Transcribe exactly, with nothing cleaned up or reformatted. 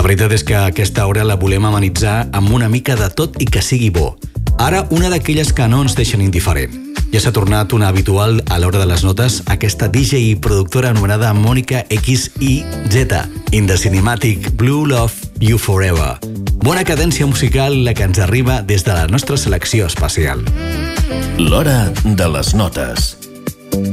veritat és que aquesta hora la volem amenitzar amb una mica de tot i que sigui bo. Ara, una d'aquelles que no ens deixen indiferent. Ja s'ha tornat una habitual a l'hora de les notes aquesta D J i productora anomenada Mònica X Y Z, in the cinematic Blue Love You Forever. Bona cadència musical la que ens arriba des de la nostra selecció especial. L'hora de les notes.